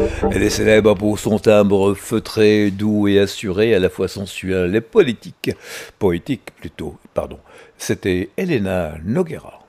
Elle est célèbre pour son timbre feutré, doux et assuré, à la fois sensuel et politique. Poétique plutôt, pardon. C'était Elena Noguera.